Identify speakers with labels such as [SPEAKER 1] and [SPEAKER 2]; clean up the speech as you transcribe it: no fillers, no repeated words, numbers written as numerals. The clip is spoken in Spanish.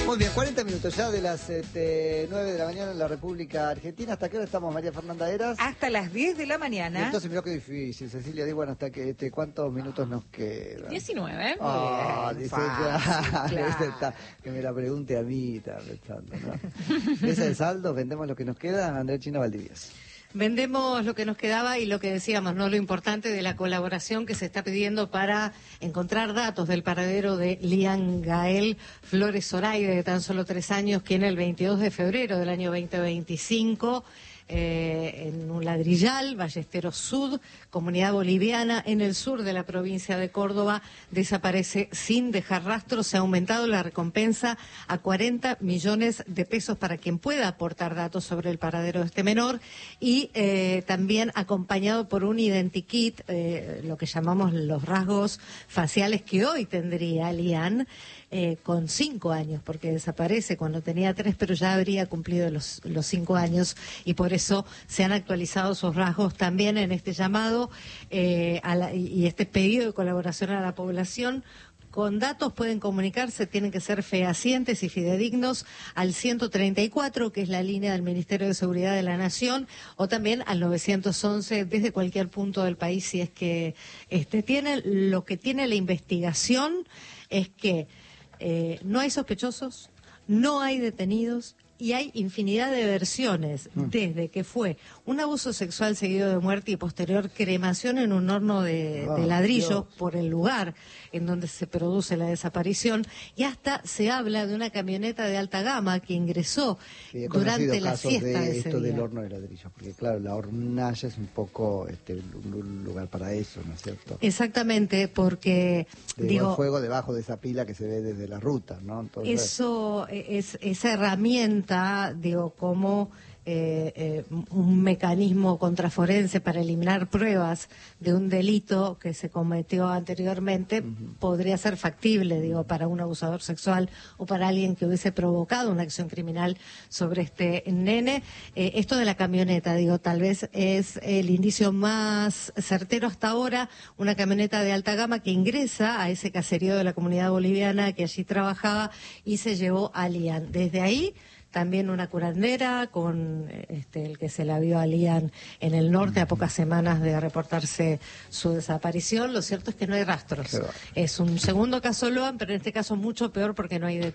[SPEAKER 1] Muy bien, 40 minutos ya de las 9 de la mañana en la República Argentina. ¿Hasta qué hora estamos, María Fernanda Heras?
[SPEAKER 2] Hasta las 10 de la
[SPEAKER 1] Y
[SPEAKER 2] mañana.
[SPEAKER 1] entonces, mirá qué difícil, Cecilia. Digo, bueno, ¿hasta que cuántos minutos nos quedan?
[SPEAKER 3] 19.
[SPEAKER 1] Ah,
[SPEAKER 2] Bien,
[SPEAKER 1] dice
[SPEAKER 2] fácil, claro.
[SPEAKER 1] que me la pregunte a mí, está pensando, ¿no? ¿Es el saldo? ¿Vendemos lo que nos queda? Andrés Chino Valdivieso.
[SPEAKER 4] Vendemos lo que nos quedaba y lo que decíamos, ¿no? Lo importante de la colaboración que se está pidiendo para encontrar datos del paradero de Lian Gael Flores Zoraide, de tan solo 3 años, quien el 22 de febrero del año 2025... en un ladrillal, Ballesteros Sud, comunidad boliviana en el sur de la provincia de Córdoba, desaparece sin dejar rastro. Se ha aumentado la recompensa a 40 millones de pesos para quien pueda aportar datos sobre el paradero de este menor y también acompañado por un identikit, lo que llamamos los rasgos faciales que hoy tendría Lian, con 5 años, porque desaparece cuando tenía 3, pero ya habría cumplido los 5 años y por eso se han actualizado sus rasgos también en este llamado y este pedido de colaboración a la población. Con datos pueden comunicarse, tienen que ser fehacientes y fidedignos al 134, que es la línea del Ministerio de Seguridad de la Nación, o también al 911 desde cualquier punto del país, si es que lo que tiene la investigación es que no hay sospechosos, no hay detenidos y hay infinidad de versiones, desde que fue un abuso sexual seguido de muerte y posterior cremación en un horno de ladrillo por el lugar en donde se produce la desaparición, y hasta se habla de una camioneta de alta gama que ingresó durante la siesta de ese
[SPEAKER 1] esto
[SPEAKER 4] día.
[SPEAKER 1] del horno de ladrillo, porque claro, la hornalla es un poco un lugar para eso, ¿no es cierto?
[SPEAKER 4] Exactamente, porque
[SPEAKER 1] el fuego debajo de esa pila que se ve desde la ruta, ¿no? Entonces,
[SPEAKER 4] eso es esa herramienta, como un mecanismo contraforense para eliminar pruebas de un delito que se cometió anteriormente, podría ser factible, para un abusador sexual o para alguien que hubiese provocado una acción criminal sobre este nene. Esto de la camioneta, tal vez es el indicio más certero hasta ahora, una camioneta de alta gama que ingresa a ese caserío de la comunidad boliviana que allí trabajaba y se llevó a Lian. Desde ahí también una curandera con el que se la vio a Lian en el norte a pocas semanas de reportarse su desaparición. Lo cierto es que no hay rastros. Es un segundo caso Loan, pero en este caso mucho peor porque no hay